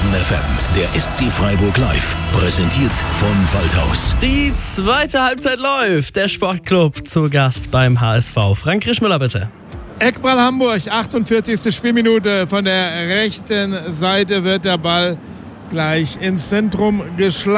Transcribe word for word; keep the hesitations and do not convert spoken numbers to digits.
Berden F M, der S C Freiburg live, präsentiert von Waldhaus. Die zweite Halbzeit läuft. Der Sportclub zu Gast beim H S V. Frank Krischmüller, bitte. Eckball Hamburg, achtundvierzigste Spielminute. Von der rechten Seite wird der Ball gleich ins Zentrum geschlagen.